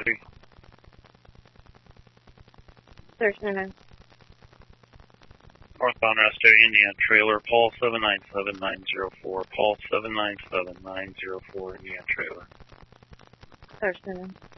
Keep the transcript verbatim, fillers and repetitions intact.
three. thirty-nine. Northbound Resto Indiana Trailer, Paul seven nine seven nine zero four, Paul seven nine seven nine zero four, Indiana Trailer. thirty-nine.